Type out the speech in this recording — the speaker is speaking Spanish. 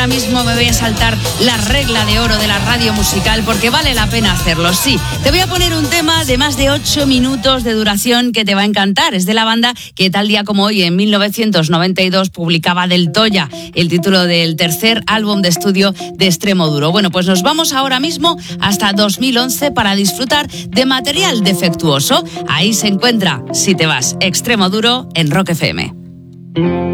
ahora mismo me voy a saltar la regla de oro de la radio musical porque vale la pena hacerlo, sí. Te voy a poner un tema de más de 8 minutos de duración que te va a encantar. Es de la banda que tal día como hoy, en 1992, publicaba Del Toya, el título del tercer álbum de estudio de Extremoduro. Bueno, pues nos vamos ahora mismo hasta 2011 para disfrutar de Material Defectuoso. Ahí se encuentra Si te vas, Extremoduro en Rock FM.